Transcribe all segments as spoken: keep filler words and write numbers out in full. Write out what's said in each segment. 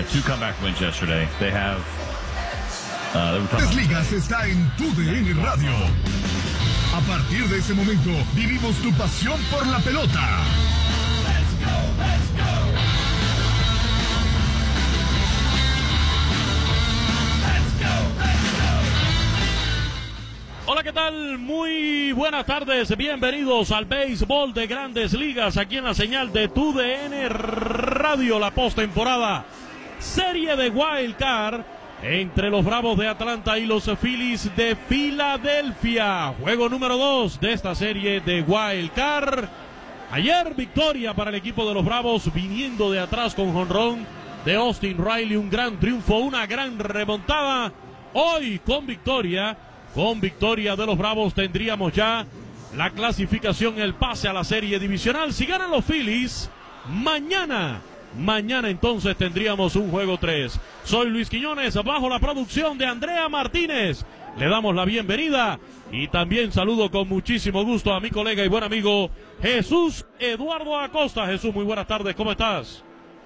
two comeback wins yesterday. They have. Uh, they Grandes Ligas está en tu D N Radio. A partir de ese momento, vivimos tu pasión por la pelota. Let's go, let's go. Let's go, let's go. Hola, ¿qué tal? Muy buenas tardes. Bienvenidos al béisbol de Grandes Ligas aquí en la señal de tu D N Radio, la postemporada. Serie de Wild Card entre los Bravos de Atlanta y los Phillies de Filadelfia. Juego número dos de esta serie de Wild Card. Ayer victoria para el equipo de los Bravos, viniendo de atrás con jonrón de Austin Riley. Un gran triunfo, una gran remontada. Hoy con victoria, con victoria de los Bravos tendríamos ya la clasificación, el pase a la serie divisional. Si ganan los Phillies, mañana... Mañana entonces tendríamos un juego tres. Soy Luis Quiñones, bajo la producción de Andrea Martínez. Le damos la bienvenida y también saludo con muchísimo gusto a mi colega y buen amigo Jesús Eduardo Acosta. Jesús, muy buenas tardes, ¿cómo estás?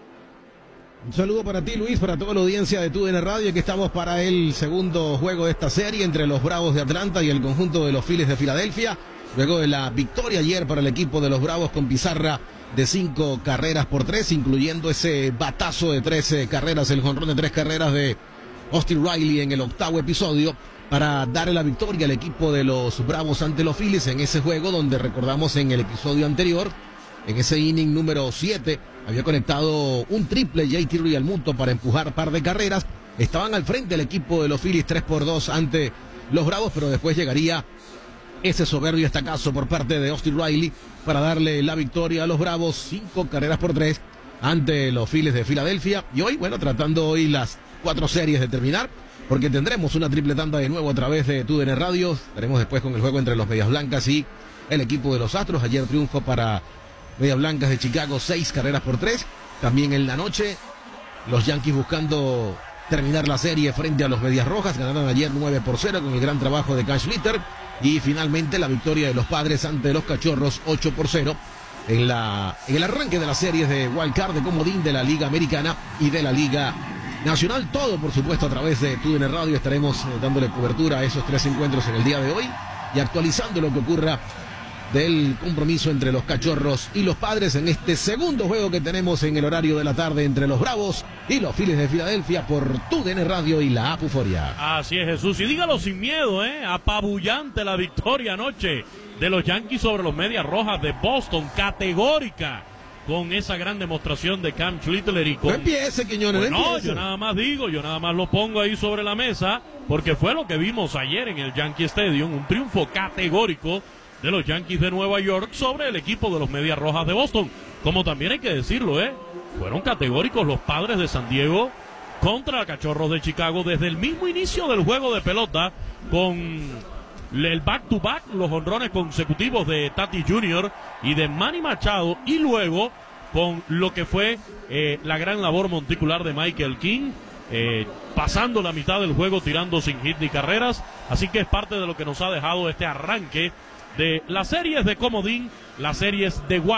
Un saludo para ti, Luis, para toda la audiencia de tu D N Radio, que estamos para el segundo juego de esta serie entre los Bravos de Atlanta y el conjunto de los Phillies de Filadelfia. Luego de la victoria ayer para el equipo de los Bravos con pizarra de cinco carreras por tres, incluyendo ese batazo de trece carreras, el jonrón de tres carreras de Austin Riley en el octavo episodio, para darle la victoria al equipo de los Bravos ante los Phillies en ese juego donde, recordamos, en el episodio anterior, en ese inning número siete, había conectado un triple J T Realmuto para empujar par de carreras. Estaban al frente el equipo de los Phillies tres por dos ante los Bravos, pero después llegaría ese soberbio estacazo por parte de Austin Riley para darle la victoria a los Bravos, cinco carreras por tres ante los Phillies de Filadelfia. Y hoy, bueno, tratando hoy las cuatro series de terminar, porque tendremos una triple tanda de nuevo a través de tu D N Radio. Estaremos después con el juego entre los Medias Blancas y el equipo de los Astros. Ayer triunfo para Medias Blancas de Chicago, seis carreras por tres. También en la noche, los Yankees buscando terminar la serie frente a los Medias Rojas. Ganaron ayer nueve por cero con el gran trabajo de Cash Litter. Y finalmente la victoria de los Padres ante los Cachorros, ocho por cero, en, la, en el arranque de las series de Wild Card, de comodín de la Liga Americana y de la Liga Nacional. Todo, por supuesto, a través de tu D N Radio. Estaremos eh, dándole cobertura a esos tres encuentros en el día de hoy y actualizando lo que ocurra del compromiso entre los Cachorros y los Padres en este segundo juego que tenemos en el horario de la tarde entre los Bravos y los Phillies de Filadelfia por tu D N Radio y la app Euforia. Así es, Jesús, y dígalo sin miedo, ¿eh? Apabullante la victoria anoche de los Yankees sobre los Medias Rojas de Boston, categórica, con esa gran demostración de Cam Schlittler y con... No empiece, Quiñones, pues no no, empiece. yo nada más digo, yo nada más lo pongo ahí sobre la mesa, porque fue lo que vimos ayer en el Yankee Stadium, un triunfo categórico de los Yankees de Nueva York sobre el equipo de los Medias Rojas de Boston. Como también hay que decirlo, ¿eh? Fueron categóricos los Padres de San Diego contra Cachorros de Chicago desde el mismo inicio del juego de pelota, con el back-to-back, los honrones consecutivos de Tatis junior y de Manny Machado, y luego con lo que fue eh, la gran labor monticular de Michael King, eh, pasando la mitad del juego tirando sin hit ni carreras. Así que es parte de lo que nos ha dejado este arranque de las series de comodín, las series de Wild